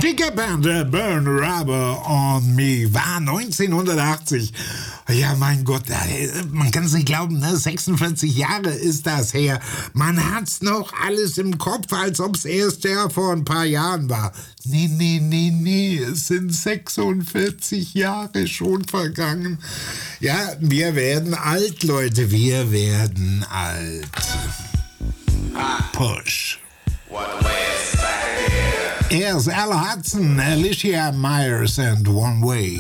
Chica Panther, Burn Rubber on Me war 1980. Ja, mein Gott, man kann es nicht glauben, ne? 46 Jahre ist das her. Man hat's noch alles im Kopf, als ob's erst ja vor ein paar Jahren war. Nee, es sind 46 Jahre schon vergangen. Ja, wir werden alt, Leute, wir werden alt. Push. Here's Al Hudson, Alicia Myers and One Way.